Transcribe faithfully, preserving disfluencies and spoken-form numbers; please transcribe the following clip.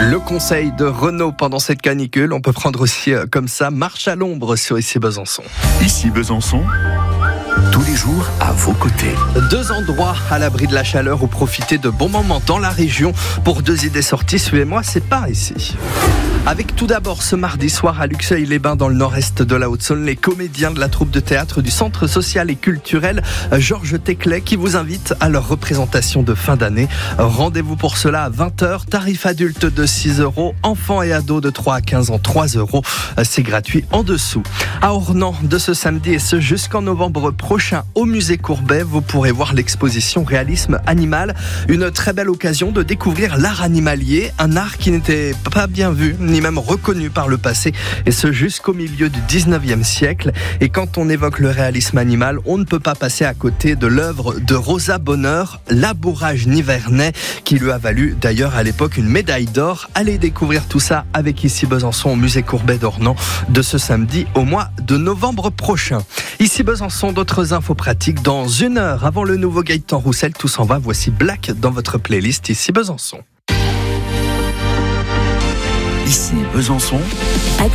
Le conseil de Renaud pendant cette canicule, on peut prendre aussi euh, comme ça, marche à l'ombre sur Ici Besançon. Ici Besançon, tous les jours à vos côtés. Deux endroits à l'abri de la chaleur où profiter de bons moments dans la région. Pour deux idées sorties, suivez-moi, c'est par ici. Avec tout d'abord ce mardi soir à Luxeuil-les-Bains dans le nord-est de la Haute-Saône, les comédiens de la troupe de théâtre du Centre social et culturel Georges Teclet qui vous invitent à leur représentation de fin d'année. Rendez-vous pour cela à vingt heures, tarif adulte de six euros, enfants et ados de trois à quinze ans trois euros. C'est gratuit en dessous. À Ornans, de ce samedi et ce jusqu'en novembre prochain au musée Courbet, vous pourrez voir l'exposition Réalisme animal. Une très belle occasion de découvrir l'art animalier, un art qui n'était pas bien vu ni même reconnu par le passé, et ce jusqu'au milieu du dix-neuvième siècle. Et quand on évoque le réalisme animal, on ne peut pas passer à côté de l'œuvre de Rosa Bonheur, Labourage nivernais, qui lui a valu d'ailleurs à l'époque une médaille d'or. Allez découvrir tout ça avec Ici Besançon au musée Courbet d'Ornans de ce samedi au mois de novembre prochain. Ici Besançon, d'autres infos pratiques dans une heure avant le nouveau Gaëtan Roussel. Tout s'en va, voici Black dans votre playlist Ici Besançon. Ici Besançon.